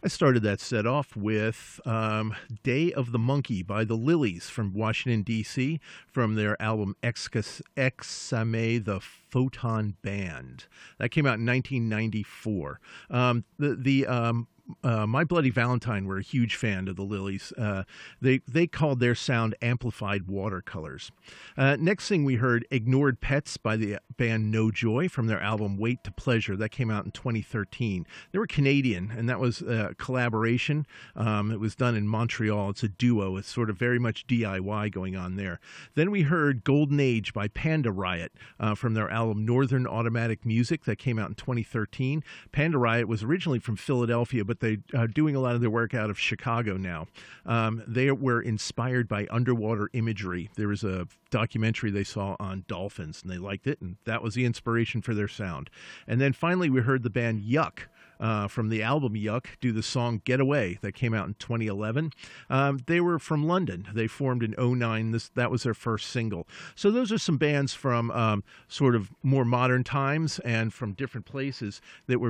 I started that set off with Day of the Monkey by the Lilies from Washington, D.C., from their album Exame the Photon Band. That came out in 1994. My Bloody Valentine were a huge fan of the Lilies. They called their sound amplified watercolors. Next thing we heard Ignored Pets by the band No Joy from their album Wait to Pleasure. That came out in 2013. They were Canadian, and that was a collaboration. It was done in Montreal. It's a duo. It's sort of very much DIY going on there. Then we heard Golden Age by Panda Riot from their album Northern Automatic Music. That came out in 2013. Panda Riot was originally from Philadelphia, but they are doing a lot of their work out of Chicago now. They were inspired by underwater imagery. There was a documentary they saw on dolphins, and they liked it, and that was the inspiration for their sound. And then finally, we heard the band Yuck. From the album Yuck, do the song Get Away that came out in 2011. They were from London. They formed in '09. That was their first single. So those are some bands from sort of more modern times and from different places that were